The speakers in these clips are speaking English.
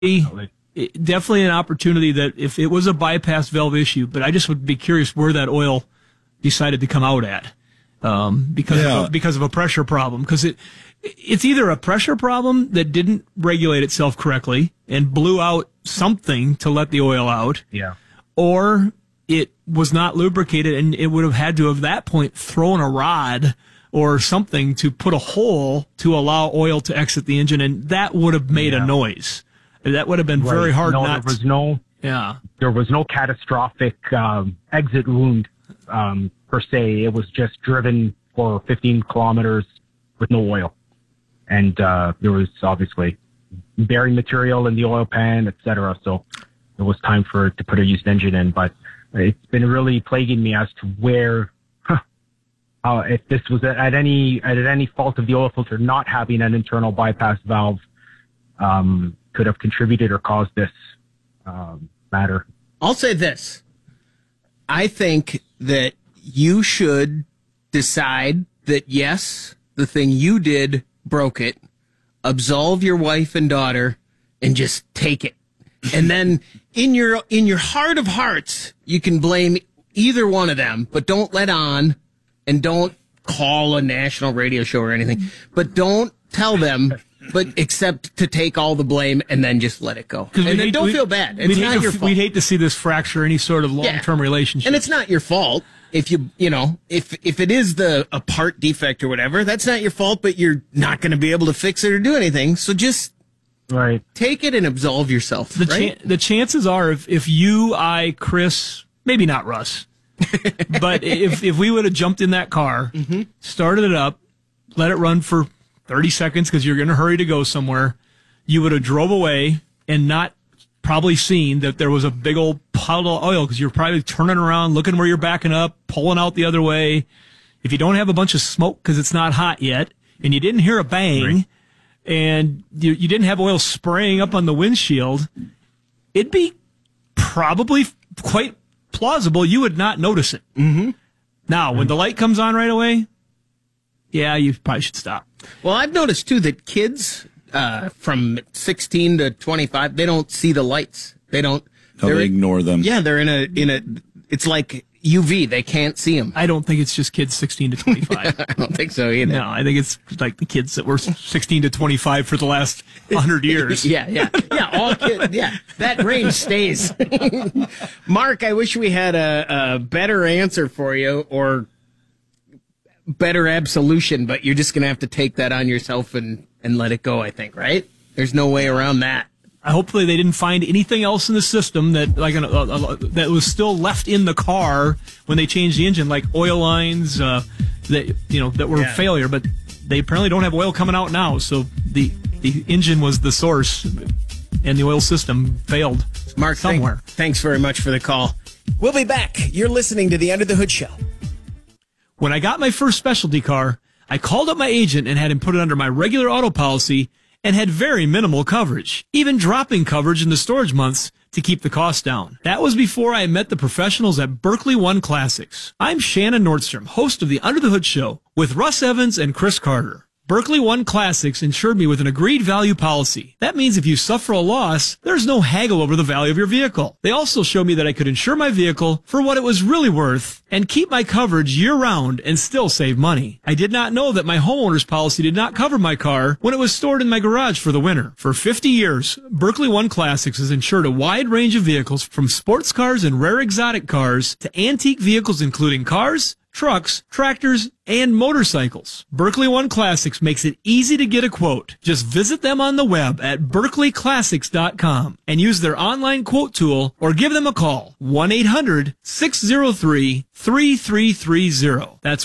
definitely an opportunity that if it was a bypass valve issue, but I just would be curious where that oil decided to come out at, because of a pressure problem. Because it's either a pressure problem that didn't regulate itself correctly and blew out something to let the oil out, or it was not lubricated and it would have had to have at that point thrown a rod or something to put a hole to allow oil to exit the engine, and that would have made a noise. That would have been very hard. There was no catastrophic exit wound per se. It was just driven for 15 kilometers with no oil, and there was obviously bearing material in the oil pan, etc. So it was time to put a used engine in. But it's been really plaguing me as to where. If this was at any fault of the oil filter not having an internal bypass valve, could have contributed or caused this matter. I'll say this. I think that you should decide that, yes, the thing you did broke it, absolve your wife and daughter, and just take it. And then in your heart of hearts, you can blame either one of them, but don't let on. And don't call a national radio show or anything, but don't tell them, but except to take all the blame and then just let it go. And then don't feel bad. It's not your fault. We'd hate to see this fracture any sort of long-term relationship. And it's not your fault. If if it is a part defect or whatever, that's not your fault, but you're not going to be able to fix it or do anything. So just take it and absolve yourself. The chances are if you, I, Chris, maybe not Russ, but if we would have jumped in that car, started it up, let it run for 30 seconds because you're going to hurry to go somewhere, you would have drove away and not probably seen that there was a big old pile of oil because you're probably turning around, looking where you're backing up, pulling out the other way. If you don't have a bunch of smoke because it's not hot yet, and you didn't hear a bang, and you didn't have oil spraying up on the windshield, it'd be probably quite plausible you would not notice it. Now, when the light comes on right away, you probably should stop. Well, I've noticed too that kids from 16 to 25, they don't see the lights. They ignore them. Yeah, they're in a. It's like UV. They can't see them. I don't think it's just kids 16 to 25. I don't think so either. No, I think it's like the kids that were 16 to 25 for the last 100 years. Yeah, all kids. Yeah, that range stays. Mark, I wish we had a better answer for you or better absolution, but you're just going to have to take that on yourself and let it go, I think, right? There's no way around that. Hopefully they didn't find anything else in the system that that was still left in the car when they changed the engine, like oil lines that were a failure. But they apparently don't have oil coming out now, so the engine was the source, and the oil system failed. Mark, somewhere. Thanks very much for the call. We'll be back. You're listening to the Under the Hood Show. When I got my first specialty car, I called up my agent and had him put it under my regular auto policy and had very minimal coverage, even dropping coverage in the storage months to keep the cost down. That was before I met the professionals at Berkeley One Classics. I'm Shannon Nordstrom, host of the Under the Hood Show with Russ Evans and Chris Carter. Berkeley One Classics insured me with an agreed value policy. That means if you suffer a loss, there's no haggle over the value of your vehicle. They also showed me that I could insure my vehicle for what it was really worth and keep my coverage year-round and still save money. I did not know that my homeowner's policy did not cover my car when it was stored in my garage for the winter. For 50 years, Berkeley One Classics has insured a wide range of vehicles from sports cars and rare exotic cars to antique vehicles including cars, trucks, tractors, and motorcycles. Berkeley One Classics makes it easy to get a quote. Just visit them on the web at berkeleyclassics.com and use their online quote tool or give them a call. 1-800-603-3330. That's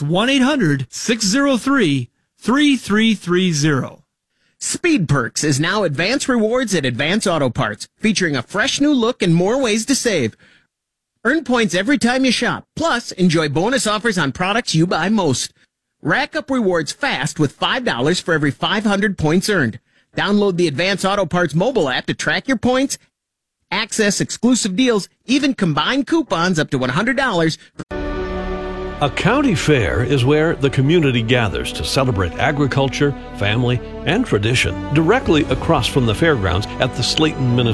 1-800-603-3330. Speed Perks is now Advance Rewards at Advance Auto Parts, featuring a fresh new look and more ways to save. Earn points every time you shop. Plus, enjoy bonus offers on products you buy most. Rack up rewards fast with $5 for every 500 points earned. Download the Advance Auto Parts mobile app to track your points, access exclusive deals, even combine coupons up to $100. A county fair is where the community gathers to celebrate agriculture, family, and tradition. Directly across from the fairgrounds at the Slayton, Minnesota